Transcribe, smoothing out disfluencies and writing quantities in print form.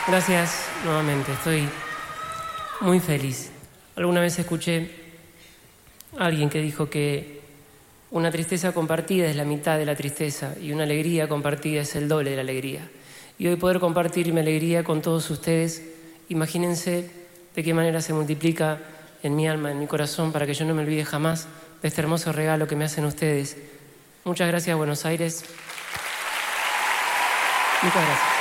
Gracias nuevamente, estoy muy feliz. Alguna vez escuché a alguien que dijo que una tristeza compartida es la mitad de la tristeza y una alegría compartida es el doble de la alegría. Y hoy poder compartir mi alegría con todos ustedes, imagínense de qué manera se multiplica en mi alma, en mi corazón, para que yo no me olvide jamás de este hermoso regalo que me hacen ustedes. Muchas gracias, Buenos Aires. Muchas gracias.